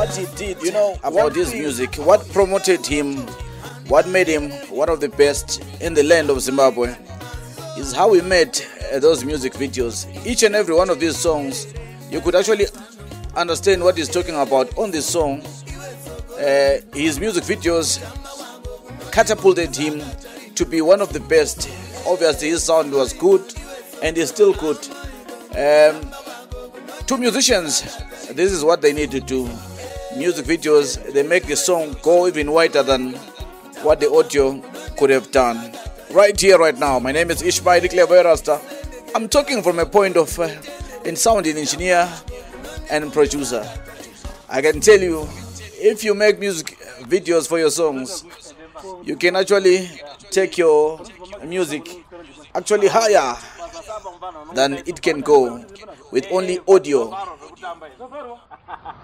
what he did, about his music, what promoted him, what made him one of the best in the land of Zimbabwe, is how he made those music videos. Each and every one of these songs, you could actually understand what he's talking about on this song. His music videos catapulted him to be one of the best. Obviously, his sound was good, and is still good. To musicians, this is what they need to do. Music videos, they make the song go even wider than what the audio could have done. Right here, right now, my name is Ishmael Clever Rasta. I'm talking from a point of in sounding engineer and producer. I can tell you, if you make music videos for your songs, you can actually take your music actually higher than it can go with only audio.